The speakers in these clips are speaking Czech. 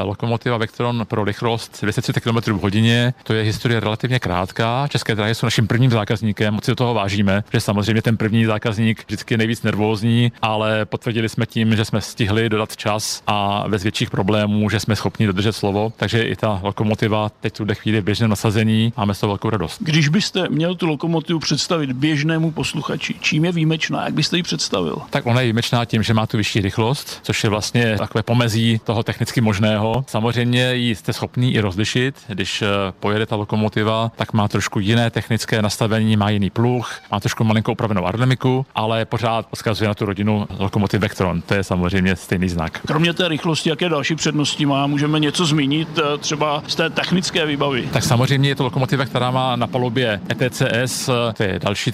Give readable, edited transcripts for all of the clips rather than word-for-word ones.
lokomotiva Vectron pro rychlost 230 km v hodině. To je historie relativně krátká. České dráhy jsou naším prvním zákazníkem, moc si do toho vážíme, že samozřejmě ten první zákazník vždycky je nejvíc nervózní, ale potvrdili jsme tím, že jsme stihli dodat čas a bez větších problémů, že jsme schopni dodržet slovo. Takže i ta lokomotiva teď v tuhle chvíli v běžném nasazení, máme z toho velkou radost. Když byste měl tu lokomotivu představit běžnému posluchači, čím je výjimečná, jak byste ji představil? Tak ona je výjimečná tím, že má tu vyšší rychlost, což je vlastně takové pomezí toho technicky možného. Samozřejmě ji jste schopný i rozlišit, když pojede ta lokomotiva, tak má trošku jiné technické nastavení, má jiný pluh, má trošku malinkou upravenou aerodynamiku, ale pořád odkazuje na tu rodinu lokomotiv Vectron. To je samozřejmě stejný znak. Kromě té rychlosti, jaké další přednosti má? Můžeme něco zmínit třeba z té technické výbavy? Tak samozřejmě je to lokomotiva, která má na palubě ETCS, to je další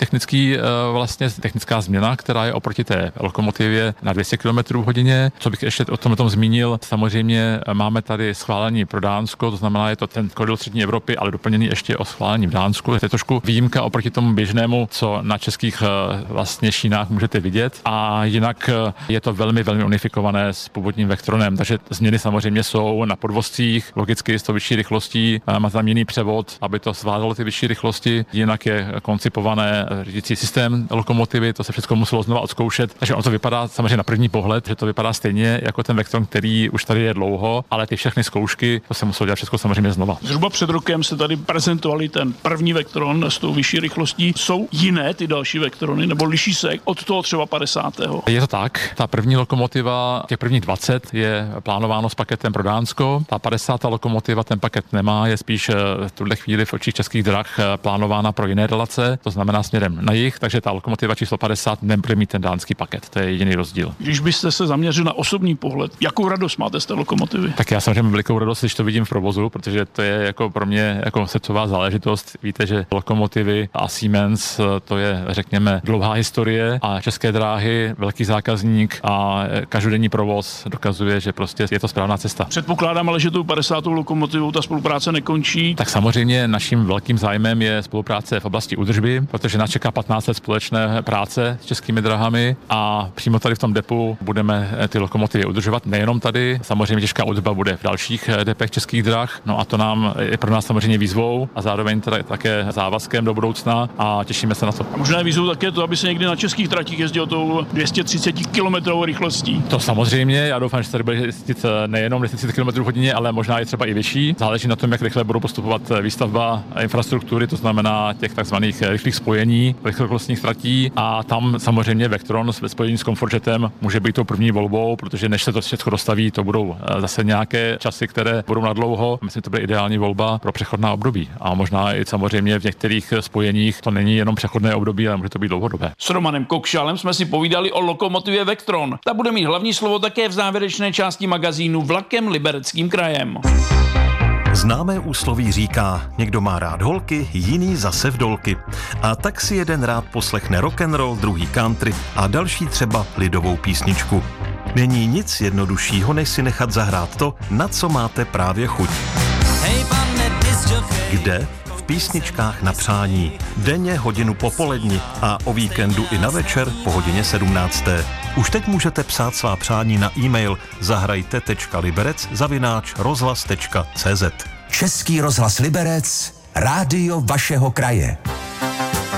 technická změna, která je oproti té lokomotivě na 200 km v hodině. Co bych ještě o tom zmínil, samozřejmě máme tady schválení pro Dánsko, to znamená, je to ten koridor střední Evropy, ale doplněný ještě o schválení v Dánsku. To je trošku výjimka oproti tomu běžnému, co na českých vlastně šínách můžete vidět. A jinak je to velmi, velmi unifikované s původním Vectronem, takže změny samozřejmě jsou na podvozcích, logicky s tou vyšší rychlostí, má tam jiný převod, aby to zvládalo ty vyšší rychlosti, jinak je koncipované řídící systém lokomotivy, to se všechno muselo znova odzkoušet, takže ono to vypadá samozřejmě na první pohled, že to vypadá stejně jako ten Vectron, který už tady je dlouho, ale ty všechny zkoušky, to se muselo dělat všechno samozřejmě znova. Zhruba před rokem se tady prezentovali ten první Vectron s tou vyšší rychlostí. Jsou jiné ty další Vectrony, nebo liší se od toho třeba 50. Je to tak, ta první lokomotiva, těch prvních 20 je plánováno s paketem pro Dánsko, ta 50. lokomotiva ten paket nemá, je spíš v tuhle chvíli v očích Českých drah plánována pro jiné relace, to znamená směrem na jih, takže ta lokomotiva číslo 50 nebude mít ten dánský paket, to je jediný rozdíl. Když byste se zaměřil na osobní pohled, jakou radost máte z té lokomotivy? Tak já samozřejmě mám velikou radost, když to vidím v provozu, protože to je jako pro mě jako srdcová záležitost. Víte, že lokomotivy a Siemens, to je řekněme dlouhá historie a České dráhy, velký zákazník a každodenní provoz dokazuje, že prostě je to správná cesta. Předpokládám ale, že tou 50. lokomotivou ta spolupráce nekončí. Tak samozřejmě naším velkým zájmem je spolupráce v oblasti údržby, protože nás čeká 15 let společné práce s Českými drahami a přímo tady v tom depu budeme ty lokomotivy udržovat nejenom tady, samozřejmě těžká údržba bude v dalších depech Českých drah, no a to je pro nás samozřejmě výzvou a zároveň také závazkem do budoucna a těšíme se na to. A možná je výzvou také to, aby se někdy na českých tratích jezdilo tou 230 km rychlostí. To samozřejmě, já doufám, že tady bude jezdit nejenom 230 km v hodině, ale možná i třeba i vyšší. Záleží na tom, jak rychle budou postupovat výstavba infrastruktury, to znamená těch takzvaných rychlých spojení, rychlostních tratí a tam samozřejmě Vectron ve spojení s Comfortjetem může být tou první volbou, protože než se to všechno dostaví, to budou zase nějaké časy, které budou nadlouho. Myslím, že to bude ideální volba pro přechodná období. A možná i samozřejmě v některých spojeních to není jenom přechodné období, ale může to být dlouhodobé. S Romanem Kokšalem jsme si povídali o lokomotivě Vectron. Ta bude mít hlavní slovo také v závěrečné části magazínu Vlakem Libereckým krajem. Známé úsloví říká, někdo má rád holky, jiný zase vdolky. A tak si jeden rád poslechne rock'n'roll, druhý country a další třeba lidovou písničku. Není nic jednoduššího, než si nechat zahrát to, na co máte právě chuť. Kde? V písničkách na přání. Denně hodinu popoledni a o víkendu i na večer po hodině 17. Už teď můžete psát svá přání na e-mail zahrajte.liberec@rozhlas.cz. Český rozhlas Liberec, rádio vašeho kraje.